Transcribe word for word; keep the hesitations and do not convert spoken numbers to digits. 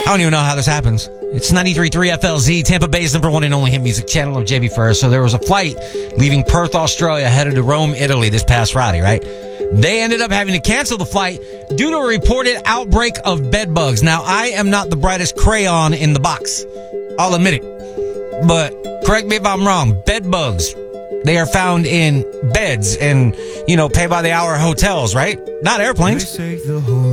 don't even know how this happens. It's ninety-three point three F L Z, Tampa Bay's number one and only hit music channel. of J B First. So there was a flight leaving Perth, Australia, headed to Rome, Italy this past Friday, right? They ended up having to cancel the flight due to a reported outbreak of bed bugs. Now, I am not the brightest crayon in the box. I'll admit it. But correct me if I'm wrong. Bed bugs. They are found in beds and, you know, pay by the hour hotels, right? Not airplanes.